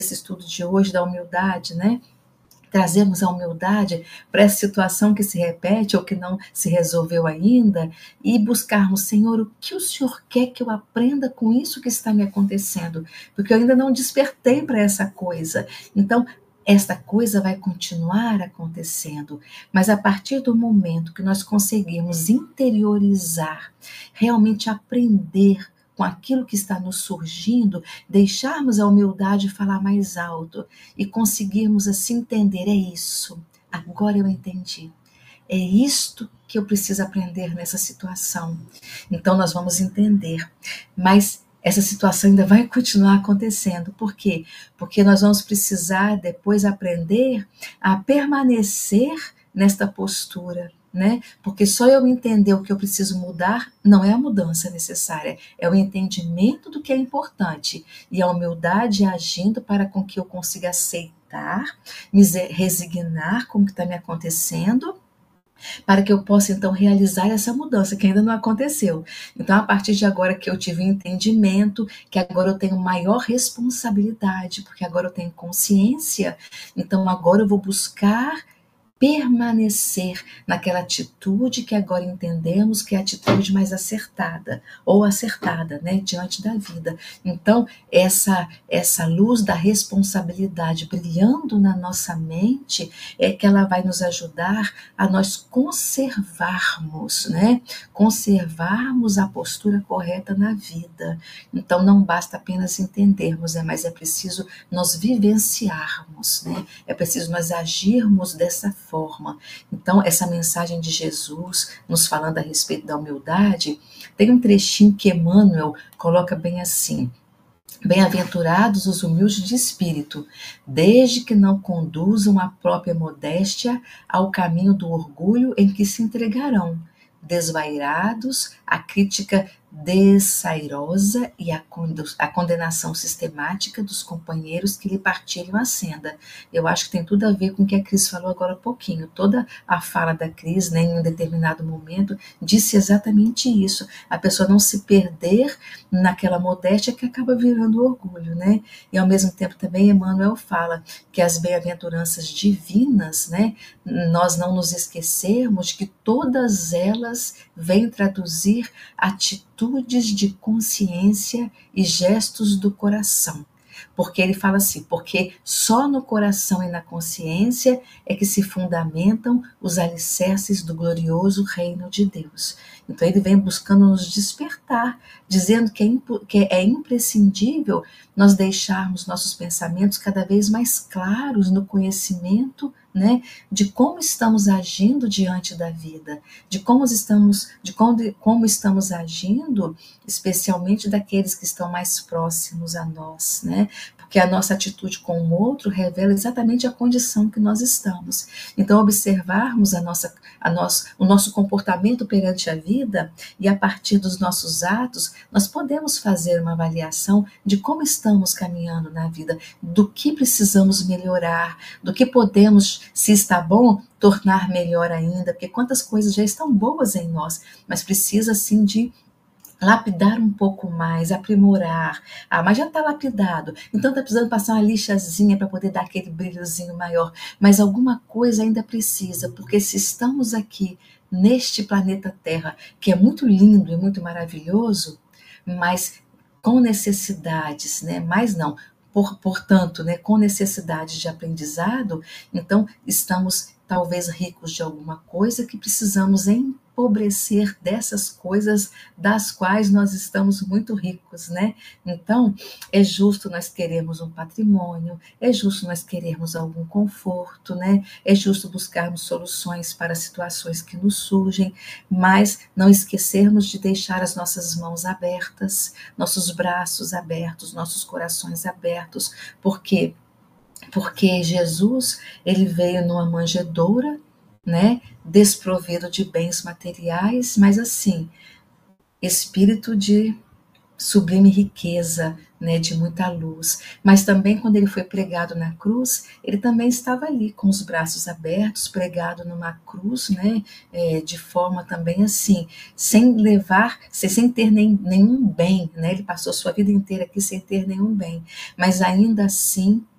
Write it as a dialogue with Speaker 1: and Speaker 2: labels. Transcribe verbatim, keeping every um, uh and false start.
Speaker 1: esse estudo de hoje da humildade, né? Trazermos a humildade para essa situação que se repete ou que não se resolveu ainda e buscarmos, Senhor, o que o Senhor quer que eu aprenda com isso que está me acontecendo? Porque eu ainda não despertei para essa coisa. Então, esta coisa vai continuar acontecendo, mas a partir do momento que nós conseguirmos interiorizar, realmente aprender com aquilo que está nos surgindo, deixarmos a humildade falar mais alto e conseguirmos assim entender, é isso, agora eu entendi, é isto que eu preciso aprender nessa situação. Então nós vamos entender, mas essa situação ainda vai continuar acontecendo. Por quê? Porque nós vamos precisar depois aprender a permanecer nesta postura, né? Porque só eu entender o que eu preciso mudar não é a mudança necessária, é o entendimento do que é importante e a humildade agindo para com que eu consiga aceitar, me resignar com o que está me acontecendo, para que eu possa então realizar essa mudança que ainda não aconteceu. Então, a partir de agora que eu tive um entendimento, que agora eu tenho maior responsabilidade, porque agora eu tenho consciência, então agora eu vou buscar permanecer naquela atitude que agora entendemos que é a atitude mais acertada, ou acertada, né, diante da vida. Então, essa, essa luz da responsabilidade brilhando na nossa mente é que ela vai nos ajudar a nós conservarmos, né, conservarmos a postura correta na vida. Então, não basta apenas entendermos, né, mas é preciso nós vivenciarmos, né, é preciso nós agirmos dessa forma. Forma. Então, essa mensagem de Jesus, nos falando a respeito da humildade, tem um trechinho que Emmanuel coloca bem assim: bem-aventurados os humildes de espírito, desde que não conduzam a própria modéstia ao caminho do orgulho em que se entregarão, desvairados à crítica desairosa e a condenação sistemática dos companheiros que lhe partilham a senda. Eu acho que tem tudo a ver com o que a Cris falou agora há pouquinho. Toda a fala da Cris, né, em um determinado momento, disse exatamente isso. A pessoa não se perder naquela modéstia que acaba virando orgulho, né? E ao mesmo tempo também Emmanuel fala que as bem-aventuranças divinas, né, nós não nos esquecermos de que todas elas vêm traduzir atitudes de consciência e gestos do coração. Porque ele fala assim, porque só no coração e na consciência é que se fundamentam os alicerces do glorioso reino de Deus. Então ele vem buscando nos despertar, dizendo que é, que é imprescindível nós deixarmos nossos pensamentos cada vez mais claros no conhecimento, né, de como estamos agindo diante da vida, de como estamos, de como, como estamos agindo, especialmente daqueles que estão mais próximos a nós, né? Porque a nossa atitude com o outro revela exatamente a condição que nós estamos. Então, observarmos a nossa, a nosso, o nosso comportamento perante a vida e a partir dos nossos atos, nós podemos fazer uma avaliação de como estamos caminhando na vida, do que precisamos melhorar, do que podemos, se está bom, tornar melhor ainda, porque quantas coisas já estão boas em nós, mas precisa sim de lapidar um pouco mais, aprimorar. Ah, mas já está lapidado, então está precisando passar uma lixazinha para poder dar aquele brilhozinho maior, mas alguma coisa ainda precisa, porque se estamos aqui neste planeta Terra, que é muito lindo e muito maravilhoso, mas com necessidades, né? Mas não, por, portanto, né, com necessidades de aprendizado, então estamos talvez ricos de alguma coisa que precisamos empobrecer dessas coisas das quais nós estamos muito ricos, né? Então, é justo nós querermos um patrimônio, é justo nós querermos algum conforto, né? É justo buscarmos soluções para situações que nos surgem, mas não esquecermos de deixar as nossas mãos abertas, nossos braços abertos, nossos corações abertos, porque porque Jesus, ele veio numa manjedoura, né, desprovido de bens materiais, mas assim, espírito de sublime riqueza, né, de muita luz. Mas também quando ele foi pregado na cruz, ele também estava ali com os braços abertos, pregado numa cruz, né, é, de forma também assim, sem levar, sem ter nem, nenhum bem, né, ele passou sua vida inteira aqui sem ter nenhum bem, mas ainda assim